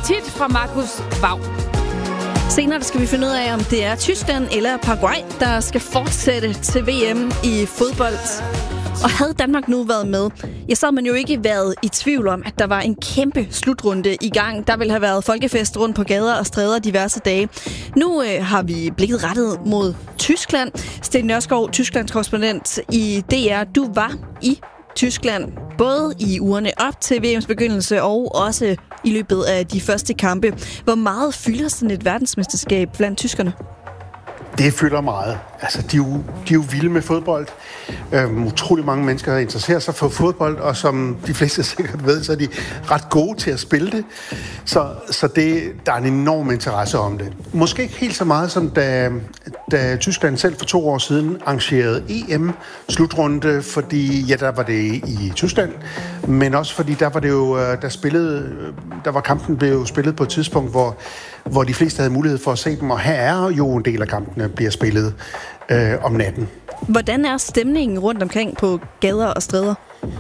appetit fra Markus Vav. Senere skal vi finde ud af, om det er Tyskland eller Paraguay, der skal fortsætte til VM i fodbold. Og havde Danmark nu været med, så havde man jo ikke været i tvivl om, at der var en kæmpe slutrunde i gang. Der ville have været folkefest rundt på gader og stræder diverse dage. Nu har vi blikket rettet mod Tyskland. Sten Nørskov, Tysklands korrespondent i DR. Du var i Tyskland, både i ugerne op til VM's begyndelse og også i løbet af de første kampe. Hvor meget fylder sådan et verdensmesterskab blandt tyskerne? Det fylder meget. Altså, de er jo vilde med fodbold. Utrolig mange mennesker interesserer sig for fodbold, og som de fleste sikkert ved, så er de ret gode til at spille det. Så der er en enorm interesse om det. Måske ikke helt så meget, som da Tyskland selv for 2 år siden arrangerede EM-slutrunde, fordi der var det i Tyskland, men også fordi der var det jo, der var kampen blev spillet på et tidspunkt, hvor de fleste havde mulighed for at se dem, og her er jo en del af kampene bliver spillet om natten. Hvordan er stemningen rundt omkring på gader og stræder?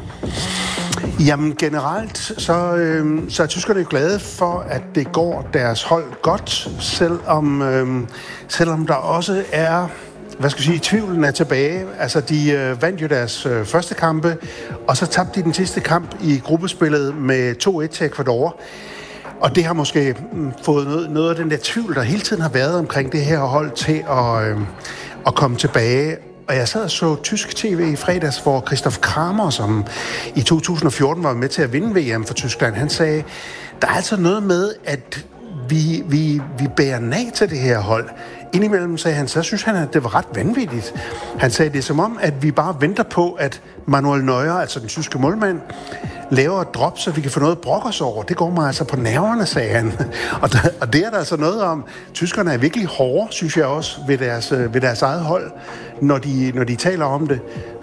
Jamen generelt, så er tyskerne jo glade for, at det går deres hold godt, selvom der også er, tvivlen er tilbage. Altså, de vandt jo deres første kampe, og så tabte de den sidste kamp i gruppespillet med 2-1 til Ecuador. Og det har måske fået noget af den der tvivl, der hele tiden har været omkring det her hold til at komme tilbage. Og jeg sad og så tysk tv i fredags, hvor Christoph Kramer, som i 2014 var med til at vinde VM for Tyskland, han sagde, der er altså noget med, at vi bærer nag til det her hold. Indimellem sagde han, så synes han, at det var ret vanvittigt. Han sagde, det er som om, at vi bare venter på, at Manuel Neuer, altså den tyske målmand, laver et drop, så vi kan få noget at brokke os over. Det går mig altså på nerverne, sagde han. Og det er der altså noget om. Tyskerne er virkelig hårde, synes jeg også, ved deres eget hold, når de taler om det.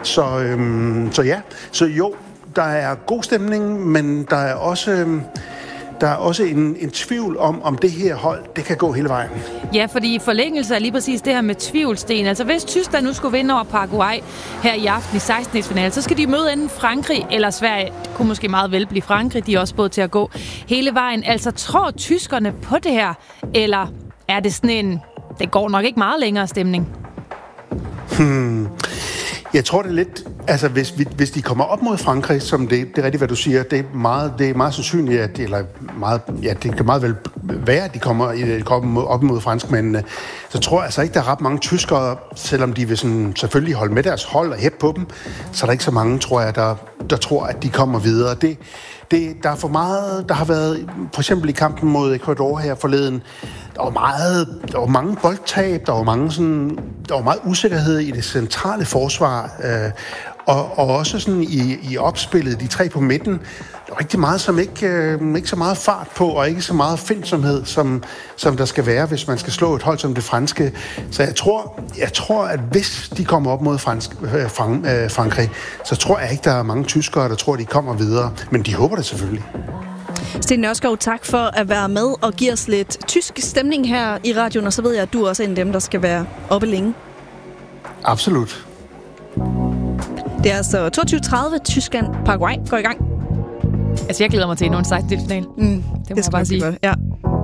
Så ja, så jo, der er god stemning, men der er også en tvivl om det her hold, det kan gå hele vejen. Ja, fordi i forlængelse af lige præcis det her med tvivlsten, altså hvis Tyskland nu skulle vinde over Paraguay her i aften i 16-finale, så skal de møde enten Frankrig eller Sverige. Det kunne måske meget vel blive Frankrig, de er også både til at gå hele vejen. Altså tror tyskerne på det her, eller er det sådan en, det går nok ikke meget længere stemning? Jeg tror det er lidt, altså hvis de kommer op mod Frankrig, som det er rigtigt, hvad du siger, det er meget sandsynligt, at, det kan meget vel være, at de kommer op mod franskmændene, så tror jeg altså ikke, der er ret mange tyskere, selvom de vil sådan, selvfølgelig holde med deres hold og hæppe på dem, så er der ikke så mange, tror jeg, der tror, at de kommer videre. Der er for meget, der har været, for eksempel i kampen mod Ecuador her forleden, der var mange boldtab, der var meget usikkerhed i det centrale forsvar, og også sådan i opspillet, de 3 på midten, der var rigtig meget, som ikke så meget fart på, og ikke så meget findsomhed, som der skal være, hvis man skal slå et hold som det franske. Så jeg tror, at hvis de kommer op mod Frankrig, så tror jeg ikke, der er mange tyskere, der tror, de kommer videre. Men de håber det selvfølgelig. Sten Nørskov, tak for at være med og give os lidt tysk stemning her i radioen, og så ved jeg, at du også er en af dem, der skal være oppe længe. Absolut. Det er altså 22:30, Tyskland, Paraguay går i gang. Altså, jeg glæder mig til endnu en 16-finale. Det må jeg bare sige. Godt. Ja.